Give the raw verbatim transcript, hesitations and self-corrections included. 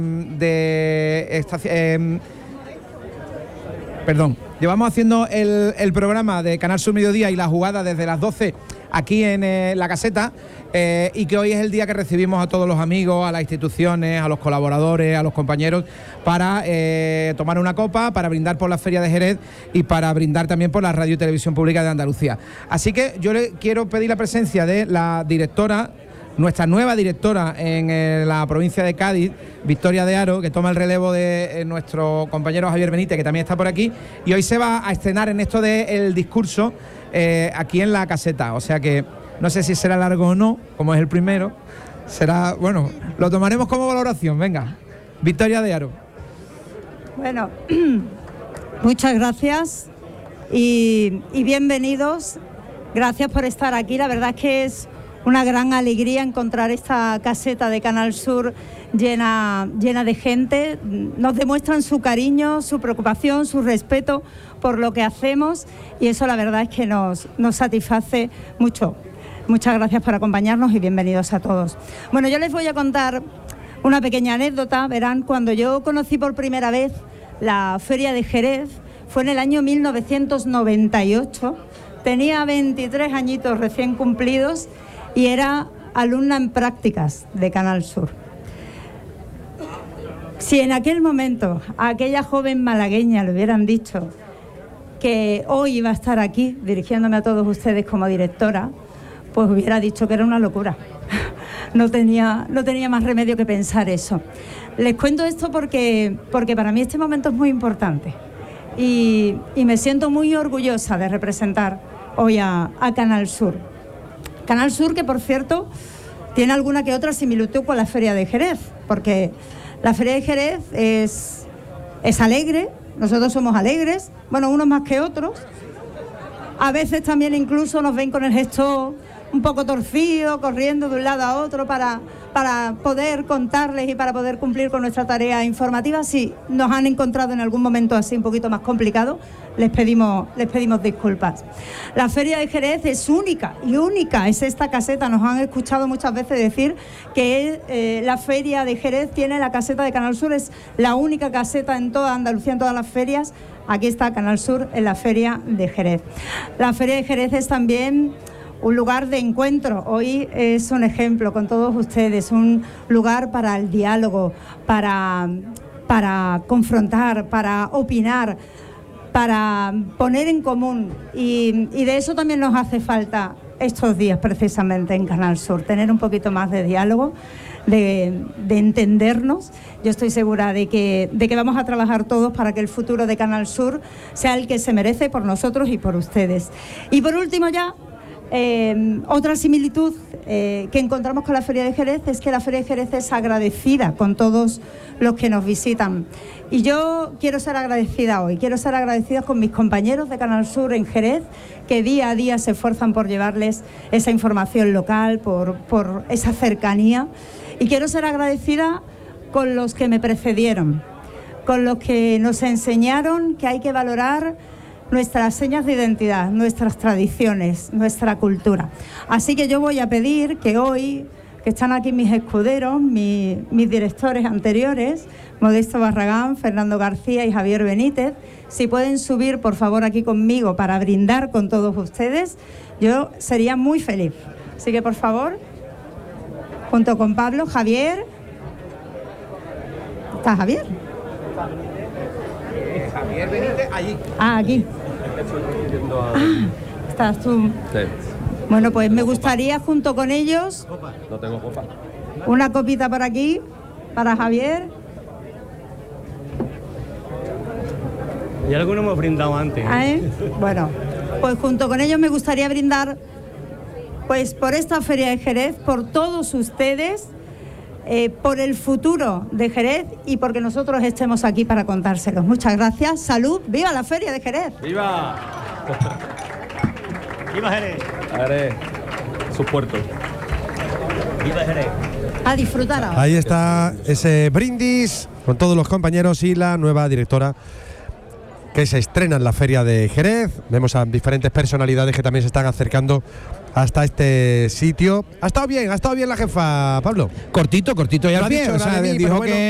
de esta, eh, perdón, llevamos haciendo el, el programa de Canal Sur Mediodía y la jugada desde las doce aquí en eh, La Caseta, eh, y que hoy es el día que recibimos a todos los amigos, a las instituciones, a los colaboradores, a los compañeros, para eh, tomar una copa, para brindar por la Feria de Jerez y para brindar también por la Radio y Televisión Pública de Andalucía. Así que yo le quiero pedir la presencia de la directora, nuestra nueva directora en eh, la provincia de Cádiz, Victoria de Haro, que toma el relevo de eh, nuestro compañero Javier Benítez, que también está por aquí, y hoy se va a estrenar en esto del discurso eh, aquí en La Caseta. O sea que no sé si será largo o no, como es el primero. Será, bueno, lo tomaremos como valoración. Venga, Victoria de Haro. Bueno, muchas gracias y, y bienvenidos. Gracias por estar aquí. La verdad es que es una gran alegría encontrar esta caseta de Canal Sur llena, llena de gente. Nos demuestran su cariño, su preocupación, su respeto por lo que hacemos, y eso la verdad es que nos, nos satisface mucho. Muchas gracias por acompañarnos y bienvenidos a todos. Bueno, yo les voy a contar una pequeña anécdota. Verán, cuando yo conocí por primera vez la Feria de Jerez, fue en el año mil novecientos noventa y ocho. Tenía veintitrés añitos recién cumplidos y era alumna en prácticas de Canal Sur. Si en aquel momento a aquella joven malagueña le hubieran dicho que hoy iba a estar aquí dirigiéndome a todos ustedes como directora, pues hubiera dicho que era una locura. No tenía, no tenía más remedio que pensar eso. Les cuento esto porque, porque para mí este momento es muy importante y, y me siento muy orgullosa de representar hoy a, a Canal Sur. Canal Sur, que por cierto tiene alguna que otra similitud con la Feria de Jerez, porque la Feria de Jerez es, es alegre, nosotros somos alegres, bueno, unos más que otros. A veces también incluso nos ven con el gesto un poco torcido, corriendo de un lado a otro para, para poder contarles y para poder cumplir con nuestra tarea informativa. Si nos han encontrado en algún momento así un poquito más complicado, les pedimos, les pedimos disculpas. La Feria de Jerez es única, y única es esta caseta. Nos han escuchado muchas veces decir que eh, la Feria de Jerez tiene la caseta de Canal Sur, es la única caseta en toda Andalucía, en todas las ferias. Aquí está Canal Sur en la Feria de Jerez. La Feria de Jerez es también un lugar de encuentro. Hoy es un ejemplo con todos ustedes, un lugar para el diálogo, para, para confrontar, para opinar, para poner en común, y, y de eso también nos hace falta estos días precisamente en Canal Sur, tener un poquito más de diálogo, de, de entendernos. Yo estoy segura de que, de que vamos a trabajar todos para que el futuro de Canal Sur sea el que se merece por nosotros y por ustedes. Y por último ya, Eh, otra similitud eh, que encontramos con la Feria de Jerez es que la Feria de Jerez es agradecida con todos los que nos visitan. Y yo quiero ser agradecida hoy, quiero ser agradecida con mis compañeros de Canal Sur en Jerez, que día a día se esfuerzan por llevarles esa información local, por, por esa cercanía. Y quiero ser agradecida con los que me precedieron, con los que nos enseñaron que hay que valorar nuestras señas de identidad, nuestras tradiciones, nuestra cultura. Así que yo voy a pedir que hoy, que están aquí mis escuderos, mis, mis directores anteriores, Modesto Barragán, Fernando García y Javier Benítez, si pueden subir por favor aquí conmigo para brindar con todos ustedes, yo sería muy feliz. Así que por favor, junto con Pablo, Javier. ¿Está Javier? Javier Benítez, allí. Ah, aquí. Ah, estás tú. Sí. Bueno, pues me gustaría junto con ellos. No tengo copa. Una copita por aquí para Javier. Y algunos hemos brindado antes. ¿Ah, eh? Bueno, pues junto con ellos me gustaría brindar, pues por esta Feria de Jerez, por todos ustedes, eh, por el futuro de Jerez y porque nosotros estemos aquí para contárselos. Muchas gracias. Salud. ¡Viva la Feria de Jerez! ¡Viva! ¡Viva Jerez! Jerez, sus puertos. ¡Viva Jerez! A disfrutar ahora. Ahí está ese brindis con todos los compañeros y la nueva directora que se estrena en la Feria de Jerez. Vemos a diferentes personalidades que también se están acercando hasta este sitio. Ha estado bien, ha estado bien la jefa, Pablo. Cortito, cortito y al pie. O sea, dijo que